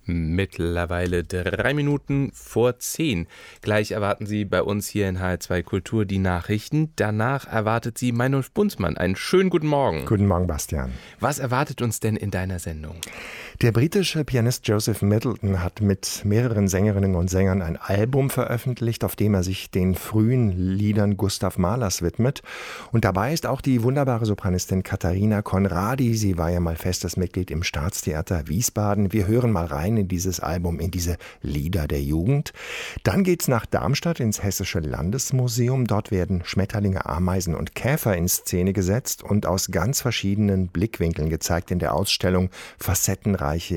Mittlerweile 9:03. Gleich erwarten Sie bei uns hier in HR2 Kultur die Nachrichten. Danach erwartet Sie Meinolf Bunzmann. Einen schönen guten Morgen. Guten Morgen, Bastian. Was erwartet uns denn in deiner Sendung? Der britische Pianist Joseph Middleton hat mit mehreren Sängerinnen und Sängern ein Album veröffentlicht, auf dem er sich den frühen Liedern Gustav Mahlers widmet. Und dabei ist auch die wunderbare Sopranistin Katharina Conradi. Sie war ja mal festes Mitglied im Staatstheater Wiesbaden. Wir hören mal rein in dieses Album, in diese Lieder der Jugend. Dann geht's nach Darmstadt ins Hessische Landesmuseum. Dort werden Schmetterlinge, Ameisen und Käfer in Szene gesetzt und aus ganz verschiedenen Blickwinkeln gezeigt in der Ausstellung Facettenreiche